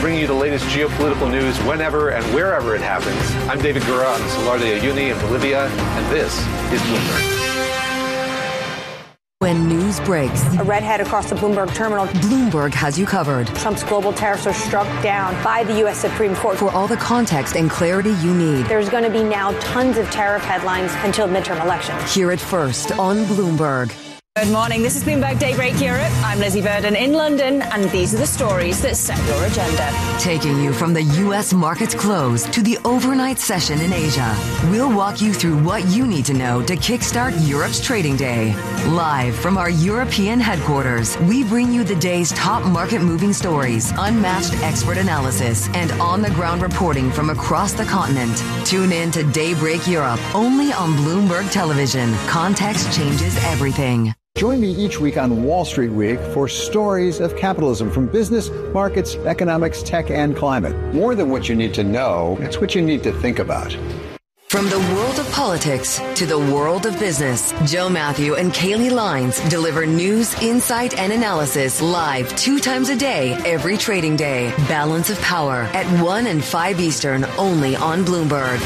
bringing you the latest geopolitical news whenever and wherever it happens. I'm David Gura on the Salar de Uyuni in Bolivia, and this is Bloomberg. When news breaks, a redhead across the Bloomberg terminal. Bloomberg has you covered. Trump's global tariffs are struck down by the U.S. Supreme Court. For all the context and clarity you need. There's going to be now tons of tariff headlines until midterm elections. Hear it first on Bloomberg. Good morning. This is Bloomberg Daybreak Europe. I'm Lizzie Burden in London, and these are the stories that set your agenda. Taking you from the U.S. market's close to the overnight session in Asia, we'll walk you through what you need to know to kickstart Europe's trading day. Live from our European headquarters, we bring you the day's top market-moving stories, unmatched expert analysis, and on-the-ground reporting from across the continent. Tune in to Daybreak Europe, only on Bloomberg Television. Context changes everything. Join me each week on Wall Street Week for stories of capitalism from business, markets, economics, tech, and climate. More than what you need to know, it's what you need to think about. From the world of politics to the world of business, Joe Matthew and Kaylee Lines deliver news, insight, and analysis live 2 times a day, every trading day. Balance of Power at 1 and 5 Eastern, only on Bloomberg.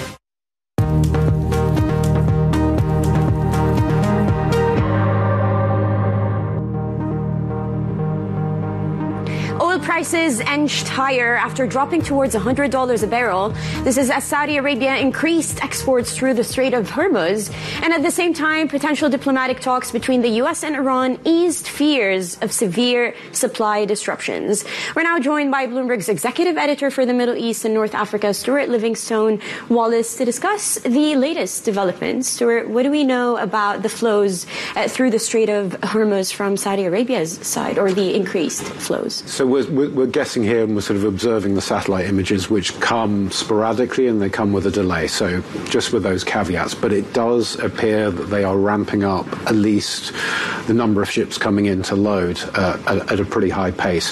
Oil prices inched higher after dropping towards $100 a barrel. This is as Saudi Arabia increased exports through the Strait of Hormuz. And at the same time, potential diplomatic talks between the U.S. and Iran eased fears of severe supply disruptions. We're now joined by Bloomberg's executive editor for the Middle East and North Africa, Stuart Livingstone Wallace, to discuss the latest developments. Stuart, what do we know about the flows through the Strait of Hormuz from Saudi Arabia's side, or the increased flows? So we're guessing here, and we're sort of observing the satellite images, which come sporadically and they come with a delay. So just with those caveats, but it does appear that they are ramping up at least the number of ships coming in to load at a pretty high pace.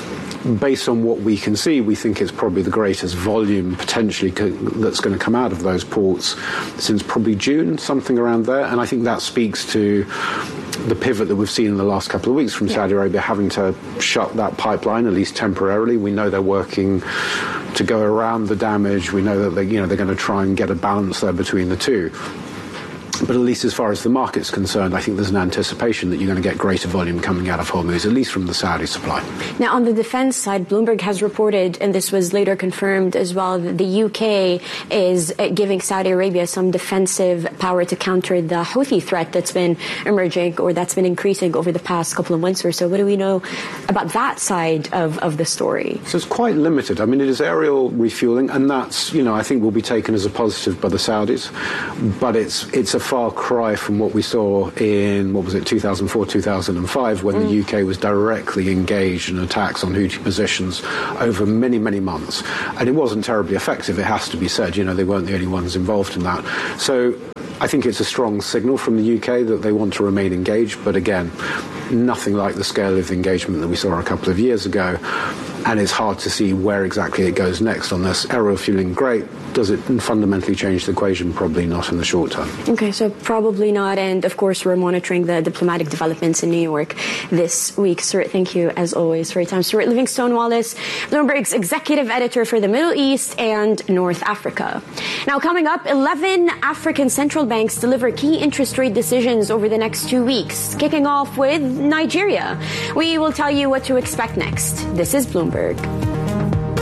Based on what we can see, we think it's probably the greatest volume potentially that's going to come out of those ports since probably June, something around there. And I think that speaks to the pivot that we've seen in the last couple of weeks from Saudi Arabia having to shut that pipeline, at least temporarily. We know they're working to go around the damage. We know that they're going to try and get a balance there between the two. But at least as far as the market's concerned, I think there's an anticipation that you're going to get greater volume coming out of Hormuz, at least from the Saudi supply. Now, on the defense side, Bloomberg has reported, and this was later confirmed as well, that the UK is giving Saudi Arabia some defensive power to counter the Houthi threat that's been emerging, or that's been increasing over the past couple of months or so. What do we know about that side of the story? So it's quite limited. I mean, it is aerial refueling, and that's, I think will be taken as a positive by the Saudis. But it's a far cry from what we saw in, 2004, 2005, when the UK was directly engaged in attacks on Houthi positions over many, many months. And it wasn't terribly effective, it has to be said. They weren't the only ones involved in that. So I think it's a strong signal from the UK that they want to remain engaged. But again, nothing like the scale of the engagement that we saw a couple of years ago. And it's hard to see where exactly it goes next on this. Aerial fueling, great. Does it fundamentally change the equation? Probably not in the short term. Okay, so probably not. And of course, we're monitoring the diplomatic developments in New York this week. Stuart, thank you as always for your time. Stuart Livingstone Wallace, Bloomberg's executive editor for the Middle East and North Africa. Now, coming up, 11 African central banks deliver key interest rate decisions over the next 2 weeks, kicking off with Nigeria. We will tell you what to expect next. This is Bloomberg.